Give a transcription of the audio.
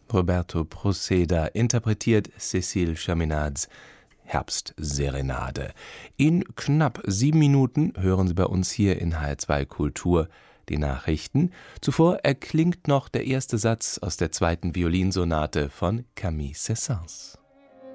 Roberto Proceda interpretiert Cécile Chaminade's Herbstserenade. In knapp 7 Minuten hören Sie bei uns hier in HR2 Kultur die Nachrichten. Zuvor erklingt noch der erste Satz aus der 2. Violinsonate von Camille Saint-Saëns.